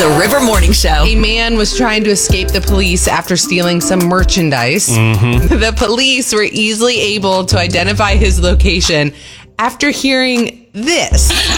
The River Morning Show. A man was trying to escape the police after stealing some merchandise. The police were easily able to identify his location after hearing this.